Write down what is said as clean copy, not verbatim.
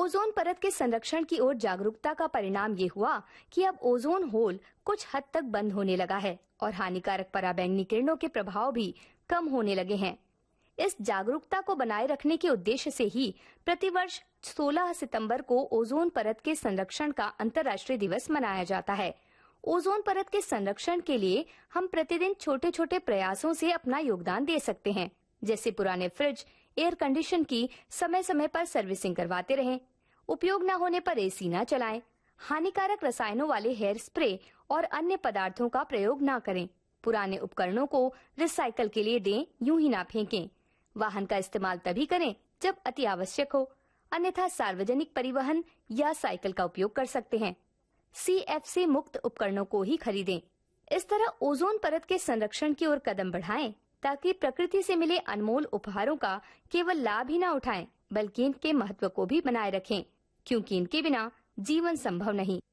Ozone परत के संरक्षण की ओर जागरूकता का परिणाम ये हुआ कि अब ओजोन होल कुछ हद तक बंद होने लगा है और हानिकारक पराबैंगनी किरणों के प्रभाव भी कम होने लगे हैं। इस जागरूकता को बनाए रखने के उद्देश्य से ही प्रतिवर्ष 16 सितंबर को ओजोन परत के संरक्षण का अंतर्राष्ट्रीय दिवस मनाया जाता है। ओजोन परत के संरक्षण के लिए हम प्रतिदिन छोटे छोटे प्रयासों से अपना योगदान दे सकते हैं, जैसे पुराने फ्रिज, एयर कंडीशन की समय समय पर सर्विसिंग करवाते रहें, उपयोग न होने पर एसी न चलाएं, हानिकारक रसायनों वाले हेयर स्प्रे और अन्य पदार्थों का प्रयोग न करें, पुराने उपकरणों को रिसाइकल के लिए दें, यूं ही ना फेंकें, वाहन का इस्तेमाल तभी करें जब अति आवश्यक हो, अन्यथा सार्वजनिक परिवहन या साइकिल का उपयोग कर सकते हैं। CFC मुक्त उपकरणों को ही खरीदें। इस तरह ओजोन परत के संरक्षण की ओर कदम बढ़ाएं, ताकि प्रकृति से मिले अनमोल उपहारों का केवल लाभ ही न उठाएं, बल्कि इनके महत्व को भी बनाए रखें, क्योंकि इनके बिना जीवन संभव नहीं।